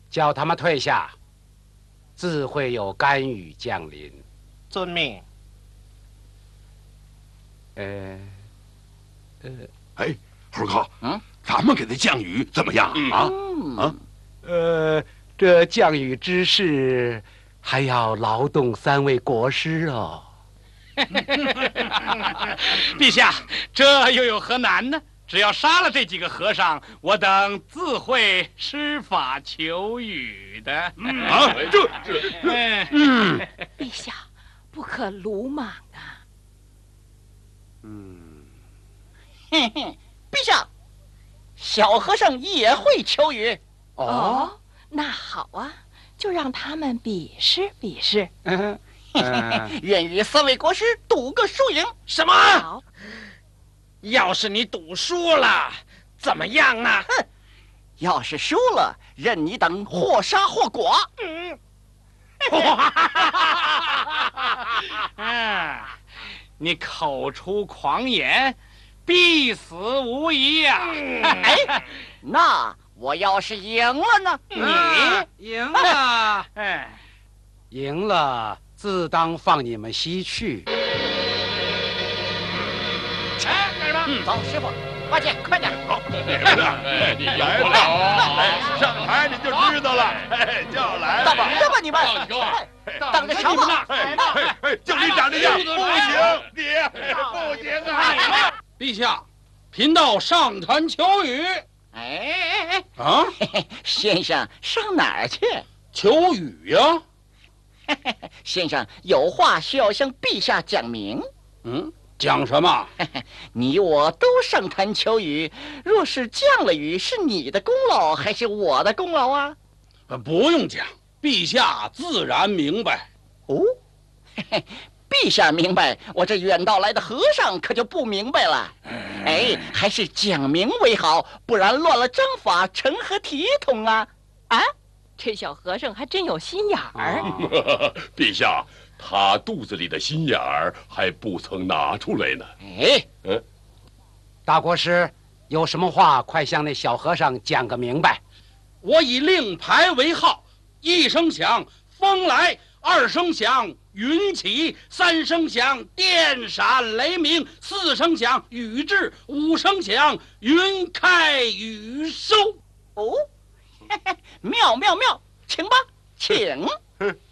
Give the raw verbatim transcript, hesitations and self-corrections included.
叫他们退下，自会有甘雨降临。 遵命。 呃，呃， 哎，猴哥， 嗯， 咱们给他降雨怎么样啊？啊， 呃，这降雨之事，还要劳动三位国师哦。 陛下，这又有何难呢？只要杀了这几个和尚，我等自会施法求雨的。 啊，这这， 嗯， 陛下，不可鲁莽啊！ 嗯， 嘿嘿，陛下，小和尚也会求雨。 哦，那好啊，就让他们比试比试。 嗯愿与三位国师赌个输赢。 什么？ 好， 要是你赌输了，怎么样呢？ 哼，要是输了，任你等或杀或剐。 嗯， 嗯，你口出狂言，必死无疑呀！ 哎，那我要是赢了呢？ 你赢了， 哎， 赢了，自当放你们西去。 哎，干什么？ 走，师傅，八戒，快点！ 好，哎，你来了，哎，上台你就知道了，哎，就来等着吧，你们，等着瞧吧！ 哎哎哎，就你长这样，不行，你不行啊！ 陛下，贫道上坛求雨。 哎哎哎， 啊， 嘿嘿，先生上哪儿去？ 求雨呀？ 先生有话需要向陛下讲明。 嗯，讲什么？ 你我都上坛求雨，若是降了雨，是你的功劳还是我的功劳啊？ 呃，不用讲，陛下自然明白。 哦，嘿嘿，陛下明白，我这远道来的和尚可就不明白了。哎，还是讲明为好，不然乱了章法，成何体统啊？啊， 这小和尚还真有心眼儿。 陛下，他肚子里的心眼儿还不曾拿出来呢。 哎， 嗯， 大国师，有什么话快向那小和尚讲个明白。 我以令牌为号，一声响，风来；二声响，云起；三声响，电闪雷鸣；四声响，雨至；五声响，云开雨收。 哦，嘿嘿，妙妙妙，请吧，请。